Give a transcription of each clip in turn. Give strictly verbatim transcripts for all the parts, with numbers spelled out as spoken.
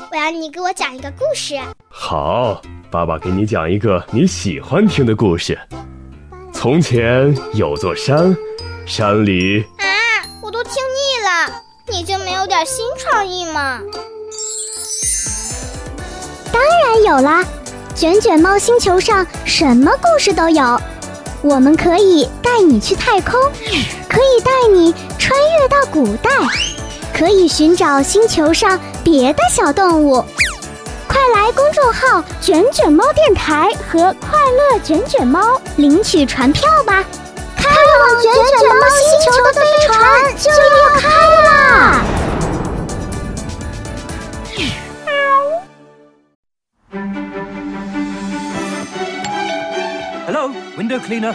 我要你给我讲一个故事。 好，爸爸给你讲一个你喜欢听的故事。从前有座山，山里…… 啊，我都听腻了，你就没有点新创意吗？ 当然有啦，卷卷猫星球上什么故事都有。我们可以带你去太空，可以带你穿越到古代，可以寻找星球上别的小动物。快来公众号卷卷猫电台和快乐卷卷猫领取船票吧，开往卷卷猫星球的飞船就要开啦 ！Hello, window cleaner.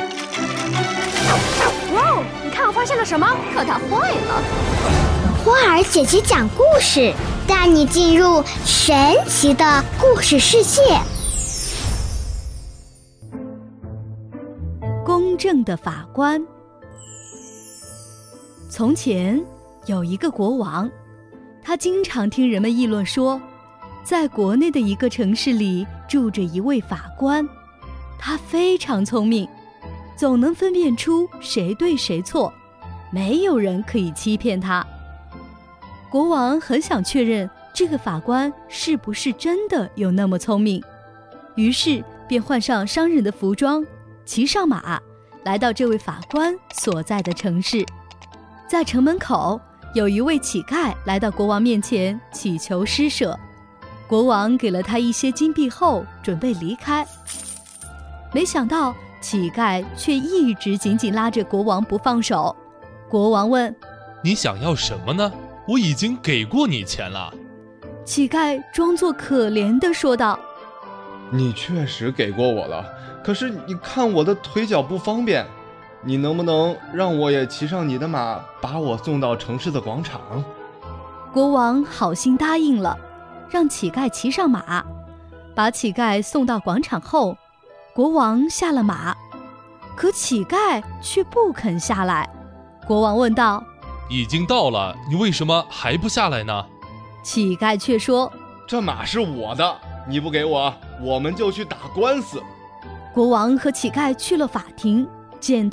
哇，你看我发现了什么？可它坏了。 花儿姐姐讲故事，带你进入神奇的故事世界。 公正的法官。从前有一个国王，他经常听人们议论说，在国内的一个城市里住着一位法官。他非常聪明，总能分辨出谁对谁错，没有人可以欺骗他。国王很想确认这个法官是不是真的有那么聪明，于是便换上商人的服装，骑上马，来到这位法官所在的城市。在城门口，有一位乞丐来到国王面前祈求施舍，国王给了他一些金币后，准备离开。没想到乞丐却一直紧紧拉着国王不放手。国王问： 你想要什么呢？我已经给过你钱了。 乞丐装作可怜地说道： 你确实给过我了，可是你看我的腿脚不方便，你能不能让我也骑上你的马，把我送到城市的广场？ 国王好心答应了，让乞丐骑上马，把乞丐送到广场后，国王下了马，可乞丐却不肯下来。国王问道： 已经到了，你为什么还不下来呢？ 乞丐却说： 这马是我的，你不给我，我们就去打官司。 国王和乞丐去了法庭，见到